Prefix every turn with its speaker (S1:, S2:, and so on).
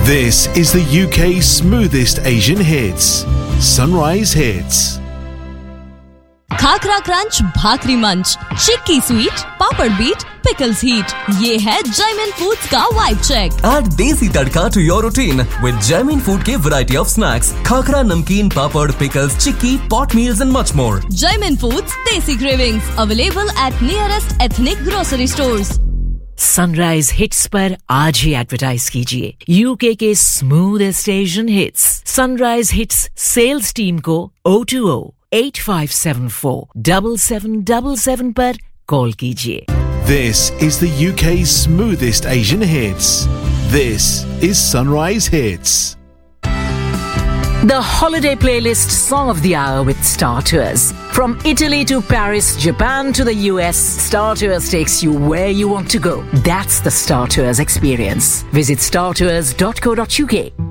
S1: This is the UK's smoothest Asian hits. Sunrise Hits.
S2: Khakhra crunch, भाकरी मंच, चिक्की sweet, पापड़ beat, pickles heat. ये है Jaymin foods का vibe check.
S3: Add देसी तड़का to your routine with Jaimin Food के variety of snacks, khakhra, नमकीन, पापड़, pickles, chikki, pot meals and much more.
S2: Jaimin Foods Desi Cravings available at nearest ethnic grocery stores.
S4: Sunrise hits पर आज ही advertise कीजिए UK के smoothest Asian hits. Sunrise hits sales team को 020-8574-7777 पर call कीजिए.
S1: This is the UK's smoothest Asian hits. This is Sunrise Hits.
S4: The holiday playlist song of the hour with Star Tours. From Italy to Paris, Japan to the US, Star Tours takes you where you want to go. That's the Star Tours experience. Visit startours.co.uk.